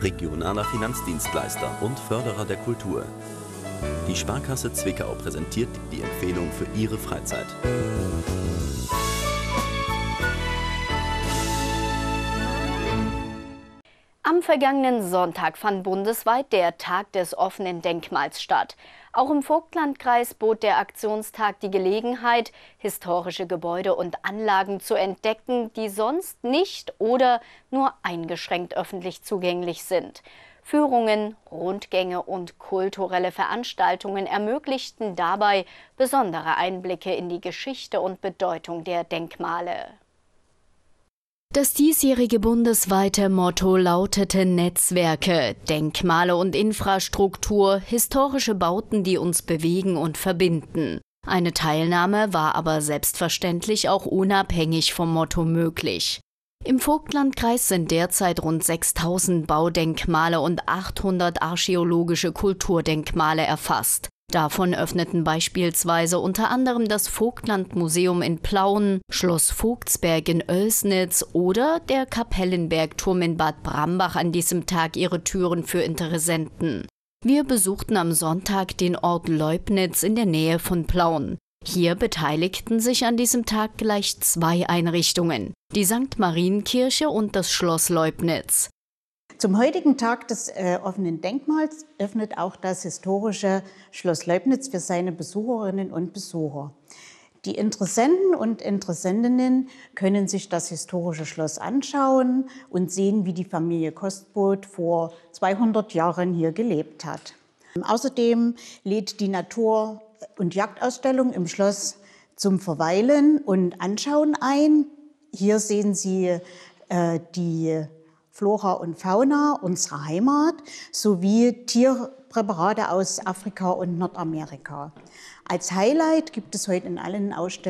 regionaler Finanzdienstleister und Förderer der Kultur. Die Sparkasse Zwickau präsentiert die Empfehlung für Ihre Freizeit. Am vergangenen Sonntag fand bundesweit der Tag des offenen Denkmals statt. Auch im Vogtlandkreis bot der Aktionstag die Gelegenheit, historische Gebäude und Anlagen zu entdecken, die sonst nicht oder nur eingeschränkt öffentlich zugänglich sind. Führungen, Rundgänge und kulturelle Veranstaltungen ermöglichten dabei besondere Einblicke in die Geschichte und Bedeutung der Denkmale. Das diesjährige bundesweite Motto lautete Netzwerke, Denkmale und Infrastruktur, historische Bauten, die uns bewegen und verbinden. Eine Teilnahme war aber selbstverständlich auch unabhängig vom Motto möglich. Im Vogtlandkreis sind derzeit rund 6000 Baudenkmale und 800 archäologische Kulturdenkmale erfasst. Davon öffneten beispielsweise unter anderem das Vogtlandmuseum in Plauen, Schloss Vogtsberg in Oelsnitz oder der Kapellenbergturm in Bad Brambach an diesem Tag ihre Türen für Interessenten. Wir besuchten am Sonntag den Ort Leubnitz in der Nähe von Plauen. Hier beteiligten sich an diesem Tag gleich 2 Einrichtungen, die St. Marienkirche und das Schloss Leubnitz. Zum heutigen Tag des offenen Denkmals öffnet auch das historische Schloss Leubnitz für seine Besucherinnen und Besucher. Die Interessenten und Interessentinnen können sich das historische Schloss anschauen und sehen, wie die Familie Kostboth vor 200 Jahren hier gelebt hat. Außerdem lädt die Natur- und Jagdausstellung im Schloss zum Verweilen und Anschauen ein. Hier sehen Sie die Flora und Fauna unserer Heimat sowie Tierpräparate aus Afrika und Nordamerika. Als Highlight gibt es heute in allen Ausstellungen